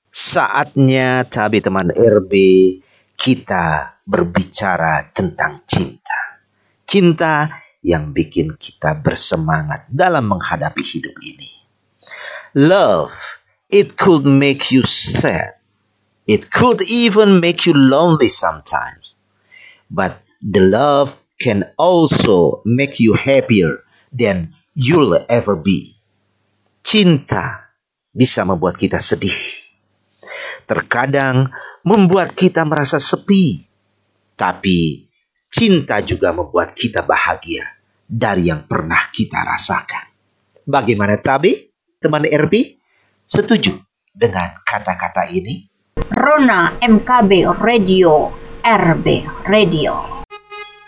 Saatnya teman RB kita berbicara tentang cinta. Cinta yang bikin kita bersemangat dalam menghadapi hidup ini. Love, it could make you sad. It could even make you lonely sometimes. But the love can also make you happier than you'll ever be. Cinta bisa membuat kita sedih. Terkadang membuat kita merasa sepi. Tapi cinta juga membuat kita bahagia dari yang pernah kita rasakan. Bagaimana Tabi, teman RB? Setuju dengan kata-kata ini? Rona MKB Radio, RB Radio.